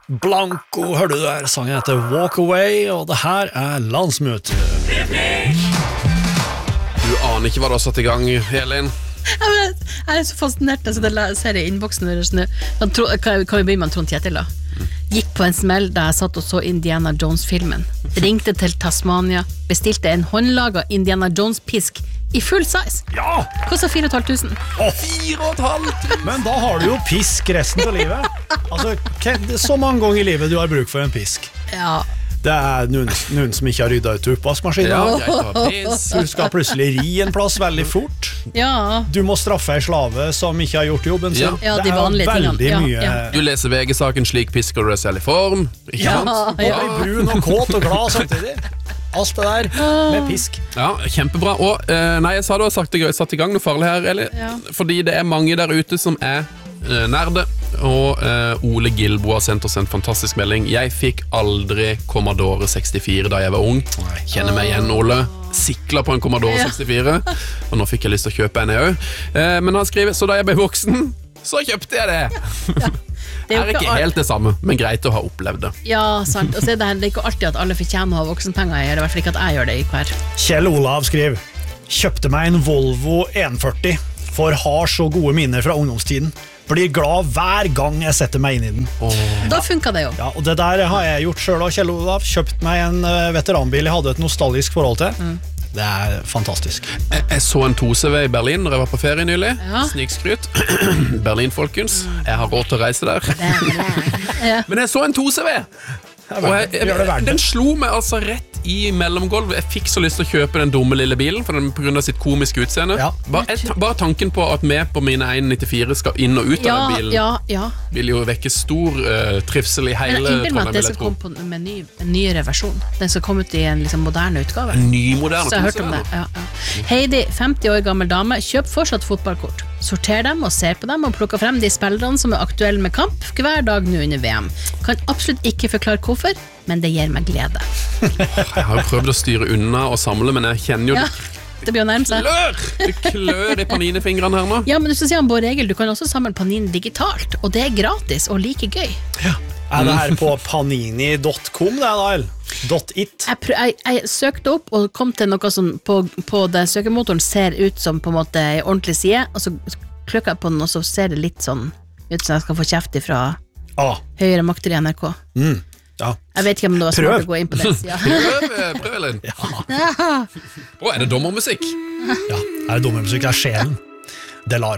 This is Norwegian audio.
Blanco, hørte du der? Sangen heter Walk Away, og det her landsmøte. Du aner ikke hva du har satt i gang, Elin. Jeg så fascinert så jeg ser I innboksen kan vi begynne med Trond Kjetil da gikk på en smell da jeg satt og så Indiana Jones-filmen ringte til Tasmania bestilte en håndlaget Indiana Jones-pisk I full size Ja! Kostet 4.500 4.500 Men da har du jo pisk resten av livet. Altså, så mange ganger I livet du har bruk for en pisk. Ja Det noen som ikke har ryddet ut oppvaskmaskinen. Ja, greit å ha piss. Du skal plutselig ri en plass veldig fort. Ja Du må straffe en slave som ikke har gjort jobben sin. Ja, de det vanlige veldig tingene. mye. Ja. Du leser VG-saken slik pisker du deg selv I form. Ikke sant? Ja, brun og kåt og glad samtidig. Alt det der med pisk. Ja, kjempebra. Og nei, jeg sa du har satt I gang noe farlig her, eller? Ja. Fordi det mange der ute som nerde, og Ole Gilbo har sendt oss en fantastisk melding. Jeg fikk aldri Commodore 64 da jeg var ung. Kjenner meg igjen, Ole. Sikla på en Commodore 64, og nå fikk jeg lyst til å kjøpe en også. Men han skriver, så da jeg ble voksen, så kjøpte jeg det. Det er ikke helt det samme, men greit å ha opplevd det. Ja, sant. Og så det ikke alltid at alle fortjener å ha voksenpenger I hvert fall ikke at jeg gjør det I hver. Kjell Olav skriver: Kjøpte meg en Volvo 140 for har så gode minner fra ungdomstiden. Blir glad hver gang jeg setter meg inn I den. Da funker det jo. Ja, og det der har jeg gjort selv også, Kjell Olav. Kjøpt meg en veteranbil jeg hadde et nostalgisk forhold til. Det er fantastisk. Jeg så en 2CV I Berlin når jeg var på ferie nylig. Ja. Snikskryt. Berlin, folkens. Jeg har råd til å reise der. Men jeg så en 2CV. Og den slo meg altså rett I mellomgulvet. Jeg fikk så lyst til å kjøpe den dumme lille bilen for den, på grunn av sitt komiske utseende. Ja. Bare tanken på at vi på mine 1.94 skal inn og ut av den bilen vil jo vekke stor trivsel I hele Trondheim, det skal komme på en nyere versjon. Den skal komme ut I en liksom, moderne utgave. En ny moderne Så jeg har hørt om det. Ja. Heidi, 50 år gammel dame, kjøp fortsatt fotballkort. Sorter dem og ser på dem og plukker frem de spillerne som aktuelle med kamp hver dag nå under VM. Kan absolutt ikke forklare hvorfor, men det gir meg glede. Jeg har jo prøvd å styre unna og samle, men jeg kjenner jo det blir å nærme seg. Det klør I Panini-fingrene her nå. Ja, men du skal si om Bård Egil, du kan også samle Panini digitalt, og det gratis og like gøy. Ja. Det her på panini.com det da, eller? .it? Jeg søkte opp og kom til noe som på det søkemotoren ser ut som på en måte en ordentlig side, og så klikker jeg på den, og så ser det litt sånn ut som jeg skal få kjeft ifra høyere makter I NRK. Ja. Jeg vet ikke om det var smart å gå inn på den siden. Prøv, Elin. Er det dommermusikk? Ja, det dommermusikk? Det sjelen. Det lar